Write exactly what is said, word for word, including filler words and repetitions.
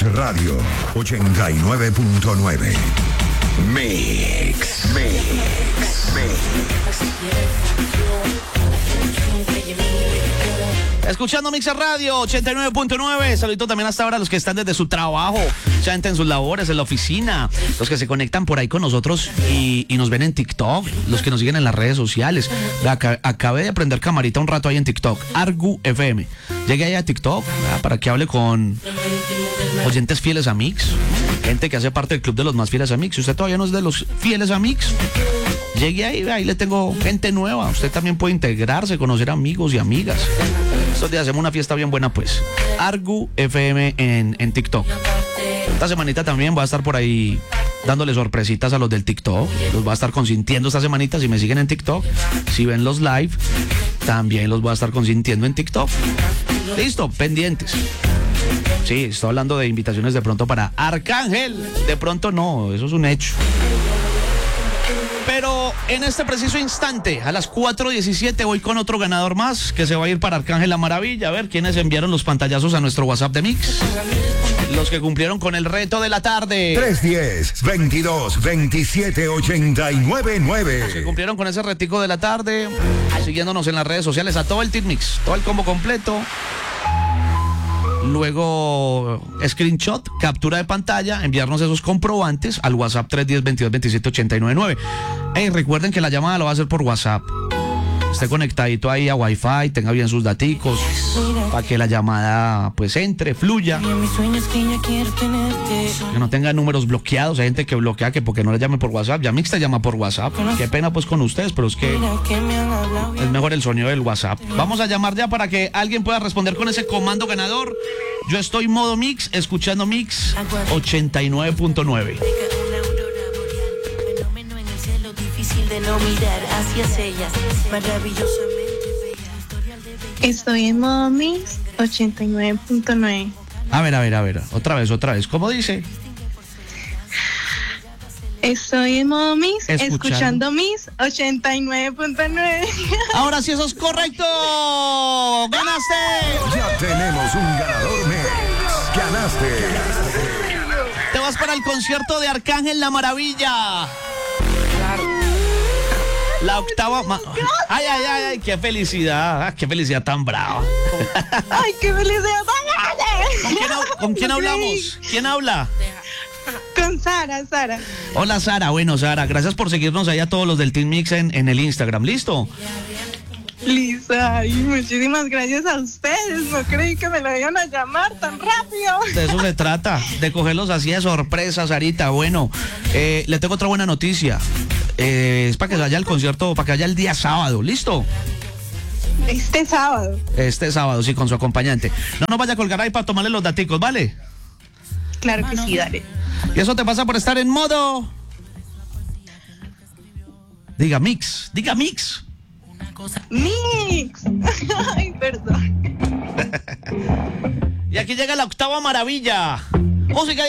Mix Radio ochenta y nueve punto nueve. Mix, Mix, Mix. Escuchando Mix Radio ochenta y nueve punto nueve. Saludito también hasta ahora a los que están desde su trabajo, ya en sus labores, en la oficina, los que se conectan por ahí con nosotros y, y nos ven en TikTok, los que nos siguen en las redes sociales. Ac acabé de aprender camarita un rato ahí en TikTok, Argu F M. Llegué ahí a TikTok ¿verdad? Para que hable con oyentes fieles a Mix, gente que hace parte del club de los más fieles a Mix. Si usted todavía no es de los fieles a Mix, llegué ahí, ahí le tengo gente nueva. Usted también puede integrarse, conocer amigos y amigas. Estos días hacemos una fiesta bien buena, pues. Argu F M en, en TikTok. Esta semanita también voy a estar por ahí dándole sorpresitas a los del TikTok. Los voy a estar consintiendo esta semanita si me siguen en TikTok. Si ven los live, también los voy a estar consintiendo en TikTok. Listo, pendientes. Sí, estoy hablando de invitaciones de pronto para Arcángel. De pronto no, eso es un hecho. Pero en este preciso instante, a las cuatro diecisiete, voy con otro ganador más que se va a ir para Arcángel La Maravilla. A ver quiénes enviaron los pantallazos a nuestro WhatsApp de Mix. Los que cumplieron con el reto de la tarde. tres diez, veintidós, veintisiete, ochenta y nueve, nueve. Los que cumplieron con ese retico de la tarde, siguiéndonos en las redes sociales, a todo el Team Mix, todo el combo completo. Luego, screenshot, captura de pantalla, enviarnos esos comprobantes al WhatsApp tres diez, veintidós, veintisiete, ochenta y nueve, nueve. Hey, recuerden que la llamada lo va a hacer por WhatsApp. Esté conectadito ahí a Wi-Fi, tenga bien sus daticos, para que la llamada pues entre, fluya. Que no tenga números bloqueados. Hay gente que bloquea que porque no le llame por WhatsApp. Ya Mix te llama por WhatsApp. Qué pena pues con ustedes, pero es que es mejor el sonido del WhatsApp. Vamos a llamar ya para que alguien pueda responder con ese comando ganador. Yo estoy modo Mix, escuchando Mix ochenta y nueve punto nueve. De no mirar hacia ellas, maravillosamente bella. Estoy en modo Mix ochenta y nueve punto nueve. A ver, a ver, a ver, otra vez, otra vez, ¿cómo dice? Estoy en modo Mix, Escuchando. escuchando Mix ochenta y nueve punto nueve. Ahora sí, eso es correcto. ¡Ganaste! Ya tenemos un ganador, Mix. Ganaste. Te vas para el concierto de Arcángel La Maravilla. La octava... Ma- ay, ay, ay, ay, qué felicidad. Ah, qué felicidad tan brava. ¡Ay, qué felicidad tan grande! ¿Con quién, ha- con quién hablamos? ¿Quién habla? Con Sara, Sara. Hola, Sara. Bueno, Sara, gracias por seguirnos ahí a todos los del Team Mix en, en el Instagram. ¿Listo? Lisa, y muchísimas gracias a ustedes. No creí que me lo iban a llamar tan rápido. De eso se trata, de cogerlos así de sorpresa, Sarita. Bueno, eh, le tengo otra buena noticia. Eh, es para que vaya al concierto, para que vaya el día sábado. ¿Listo? Este sábado. Este sábado, sí, con su acompañante. No nos vaya a colgar ahí para tomarle los daticos, ¿vale? Claro que sí, dale. Y eso te pasa por estar en modo... Diga Mix, diga Mix. Mix. Ay, perdón. Y aquí llega la octava maravilla. Música.